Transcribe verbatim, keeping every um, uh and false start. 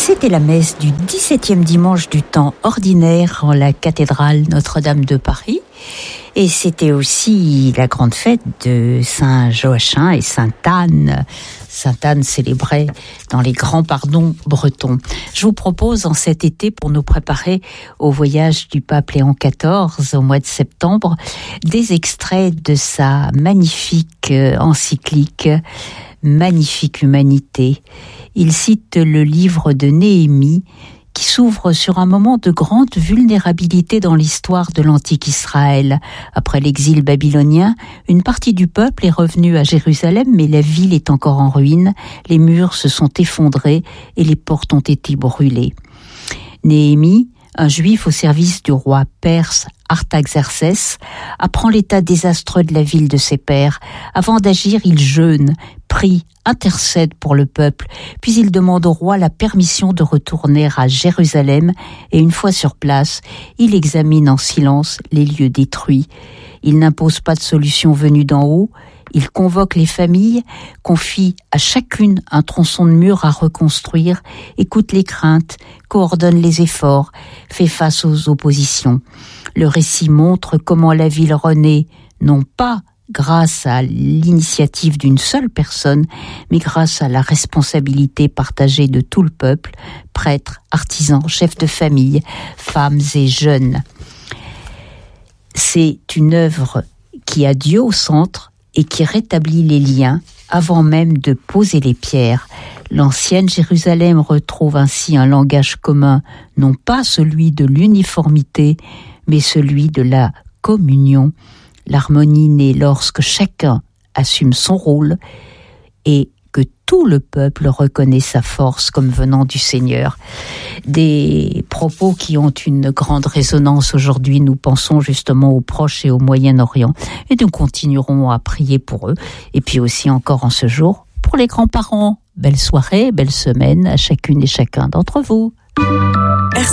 C'était la messe du dix-septième dimanche du temps ordinaire en la cathédrale Notre-Dame de Paris. Et c'était aussi la grande fête de Saint Joachim et Sainte Anne. Sainte Anne célébrée dans les grands pardons bretons. Je vous propose en cet été, pour nous préparer au voyage du pape Léon quatorze au mois de septembre, des extraits de sa magnifique encyclique Magnifique Humanité. Il cite le livre de Néhémie qui s'ouvre sur un moment de grande vulnérabilité dans l'histoire de l'antique Israël. Après l'exil babylonien, une partie du peuple est revenue à Jérusalem, mais la ville est encore en ruine, les murs se sont effondrés et les portes ont été brûlées. Néhémie, un juif au service du roi perse Artaxerxès, apprend l'état désastreux de la ville de ses pairs. Avant d'agir, il jeûne, prie, intercède pour le peuple, puis il demande au roi la permission de retourner à Jérusalem et une fois sur place, il examine en silence les lieux détruits. Il n'impose pas de solution venue d'en haut, il convoque les familles, confie à chacune un tronçon de mur à reconstruire, écoute les craintes, coordonne les efforts, fait face aux oppositions. Le récit montre comment la ville renaît, non pas grâce à l'initiative d'une seule personne, mais grâce à la responsabilité partagée de tout le peuple, prêtres, artisans, chefs de famille, femmes et jeunes. C'est une œuvre qui a Dieu au centre et qui rétablit les liens avant même de poser les pierres. L'ancienne Jérusalem retrouve ainsi un langage commun, non pas celui de l'uniformité, mais celui de la communion. L'harmonie naît lorsque chacun assume son rôle et que tout le peuple reconnaît sa force comme venant du Seigneur. Des propos qui ont une grande résonance aujourd'hui. Nous pensons justement aux Proches et au Moyen-Orient et nous continuerons à prier pour eux. Et puis aussi encore en ce jour, pour les grands-parents. Belle soirée, belle semaine à chacune et chacun d'entre vous.